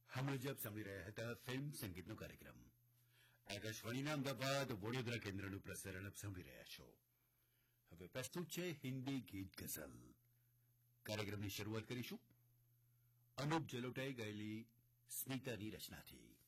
હમણાં જ આપ સાંભળી રહ્યા હતા ફિલ્મ સંગીતનો કાર્યક્રમ. આકાશવાણીના અમદાવાદ વડોદરા કેન્દ્રનું પ્રસારણ આપ સાંભળી રહ્યા છો. હવે પ્રસ્તુત છે હિન્દી ગીત ગઝલ. કાર્યક્રમની શરૂઆત કરીશું અનુપ જલોટાએ ગાયેલી સ્મિતાની રચનાથી.